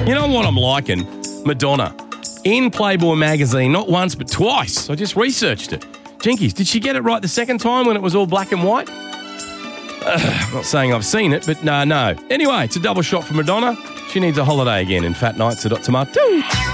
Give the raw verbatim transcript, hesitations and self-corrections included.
You know what I'm liking? Madonna. In Playboy magazine, not once but twice. I just researched it. Jinkies, did she get it right the second time when it was all black and white? Uh, I'm not saying I've seen it, but no, no. Anyway, it's a double shot for Madonna. She needs a holiday again in Fat Nights at Tomato.